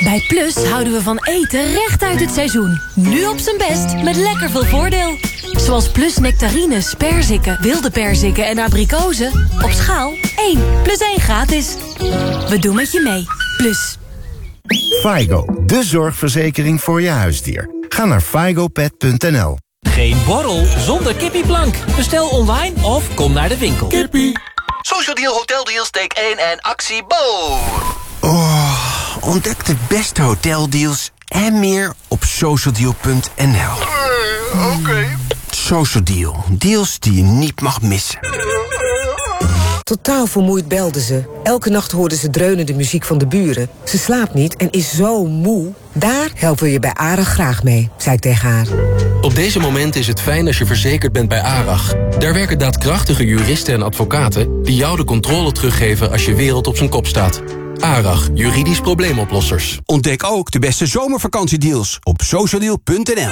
Bij Plus houden we van eten recht uit het seizoen. Nu op zijn best met lekker veel voordeel. Zoals Plus nectarines, perziken, wilde perziken en abrikozen. Op schaal 1 + 1 gratis. We doen met je mee. Plus. FIGO, de zorgverzekering voor je huisdier. Ga naar figopet.nl. Geen borrel zonder kippieplank. Bestel online of kom naar de winkel. Kippie. Social Deal Hotel Deals take 1 en actie Bo. Ontdek de beste hoteldeals en meer op socialdeal.nl. Oké. Social Deal. Deals die je niet mag missen. Totaal vermoeid belde ze. Elke nacht hoorde ze dreunende muziek van de buren. Ze slaapt niet en is zo moe. Daar helpen we je bij ARAG graag mee, zei ik tegen haar. Op deze momenten is het fijn als je verzekerd bent bij ARAG. Daar werken daadkrachtige juristen en advocaten die jou de controle teruggeven als je wereld op zijn kop staat. ARAG, juridisch probleemoplossers. Ontdek ook de beste zomervakantiedeals op socialdeal.nl.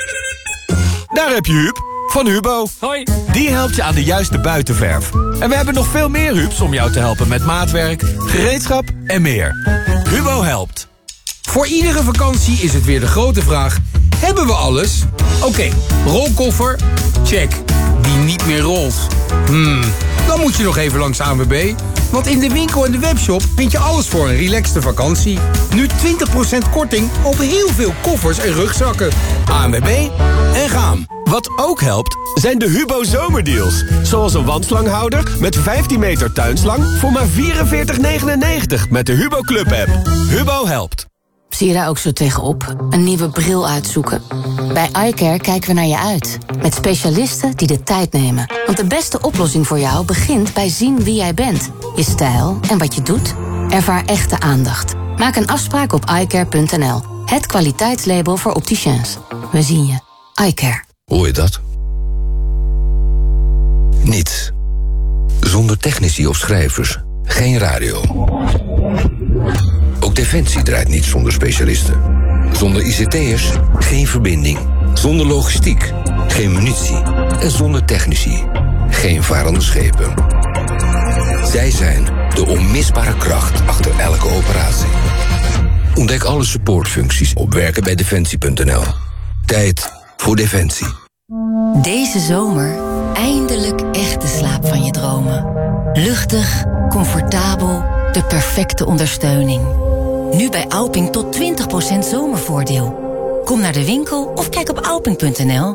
Daar heb je Huub van Hubo. Hoi. Die helpt je aan de juiste buitenverf. En we hebben nog veel meer Hubs om jou te helpen met maatwerk, gereedschap en meer. Hubo helpt. Voor iedere vakantie is het weer de grote vraag: hebben we alles? Oké, rolkoffer? Check. Die niet meer rolt? Dan moet je nog even langs ANWB. Want in de winkel en de webshop vind je alles voor een relaxte vakantie. Nu 20% korting op heel veel koffers en rugzakken. ANWB en gaan. Wat ook helpt, zijn de Hubo zomerdeals. Zoals een wandslaghouder met 15 meter tuinslang voor maar €44,99 met de Hubo Club app. Hubo helpt. Zie je daar ook zo tegenop? Een nieuwe bril uitzoeken? Bij iCare kijken we naar je uit. Met specialisten die de tijd nemen. Want de beste oplossing voor jou begint bij zien wie jij bent. Je stijl en wat je doet. Ervaar echte aandacht. Maak een afspraak op iCare.nl. Het kwaliteitslabel voor opticiens. We zien je. iCare. Hoor je dat? Niets. Zonder technici of schrijvers. Geen radio. Ook Defensie draait niet zonder specialisten. Zonder ICT'ers geen verbinding. Zonder logistiek geen munitie. En zonder technici geen varende schepen. Zij zijn de onmisbare kracht achter elke operatie. Ontdek alle supportfuncties op werkenbijdefensie.nl. Tijd voor Defensie. Deze zomer eindelijk echte slaap van je dromen. Luchtig, comfortabel, de perfecte ondersteuning. Nu bij Alping tot 20% zomervoordeel. Kom naar de winkel of kijk op alping.nl.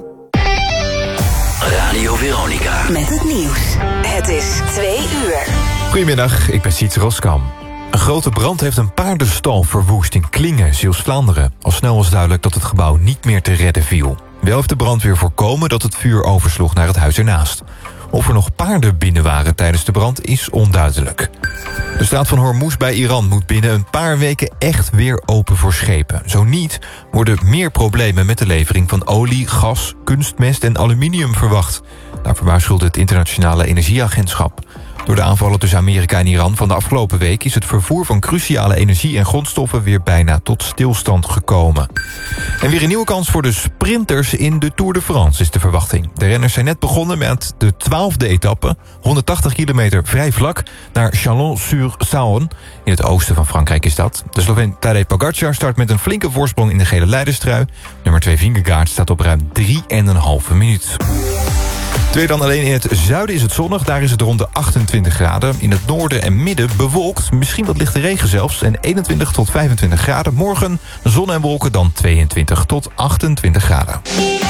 Radio Veronica. Met het nieuws. Het is 2 uur. Goedemiddag, ik ben Siets Roskam. Een grote brand heeft een paardenstal verwoest in Klingen, Zeeuws-Vlaanderen. Al snel was duidelijk dat het gebouw niet meer te redden viel. Wel heeft de brandweer voorkomen dat het vuur oversloeg naar het huis ernaast. Of er nog paarden binnen waren tijdens de brand is onduidelijk. De straat van Hormuz bij Iran moet binnen een paar weken echt weer open voor schepen. Zo niet worden meer problemen met de levering van olie, gas, kunstmest en aluminium verwacht. Daarvoor waarschuwt het Internationale Energieagentschap. Door de aanvallen tussen Amerika en Iran van de afgelopen week is het vervoer van cruciale energie en grondstoffen weer bijna tot stilstand gekomen. En weer een nieuwe kans voor de sprinters in de Tour de France is de verwachting. De renners zijn net begonnen met de 12e etappe, 180 kilometer vrij vlak, naar Chalon-sur-Saône. In het oosten van Frankrijk is dat. De Sloveen Tadej Pogacar start met een flinke voorsprong in de gele leiderstrui. Nummer 2 Vingegaard staat op ruim 3,5 minuut. Twee dan alleen in het zuiden is het zonnig. Daar is het rond de 28 graden. In het noorden en midden bewolkt. Misschien wat lichte regen zelfs. En 21 tot 25 graden. Morgen zon en wolken dan 22 tot 28 graden.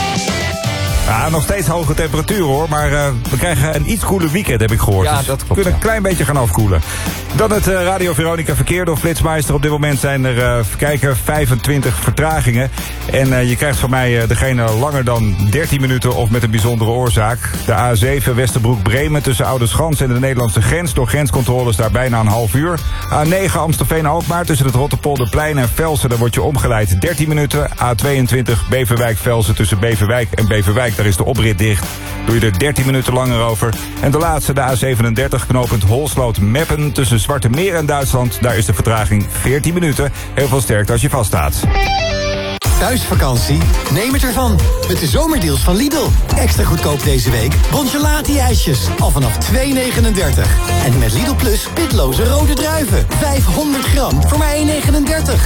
Ja, nog steeds hoge temperatuur hoor, maar we krijgen een iets koeler weekend, heb ik gehoord. Ja, dus dat klopt, we kunnen ja. een klein beetje gaan afkoelen. Dan het Radio Veronica verkeer door Flitsmeister. Op dit moment zijn er, 25 vertragingen. En je krijgt van mij degene langer dan 13 minuten of met een bijzondere oorzaak. De A7 Westerbroek-Bremen tussen Oudeschans en de Nederlandse grens. Door grenscontroles daar bijna een half uur. A9 Amstelveen-Alkmaar tussen het Rotterpolderplein en Velsen. Daar word je omgeleid 13 minuten. A22 Beverwijk-Velsen tussen Beverwijk en Beverwijk. Daar is de oprit dicht. Doe je er 13 minuten langer over. En de laatste, de A37, knooppunt Holsloot-Meppen tussen Zwarte Meer en Duitsland. Daar is de vertraging 14 minuten. Heel veel sterkte als je vaststaat. Thuisvakantie? Neem het ervan. Met de zomerdeals van Lidl. Extra goedkoop deze week. Bongelati-ijsjes. Al vanaf €2,39. En met Lidl Plus pitloze rode druiven. 500 gram voor maar €1,39.